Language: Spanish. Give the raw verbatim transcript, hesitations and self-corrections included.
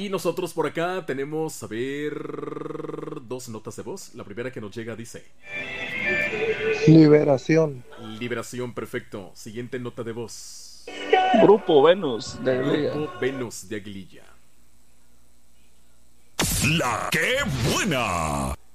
nosotros por acá tenemos, a ver, dos notas de voz. La primera que nos llega dice: Liberación. Liberación, perfecto. Siguiente nota de voz. Grupo Venus de Aguililla. Grupo Venus de Aguililla. La que buena.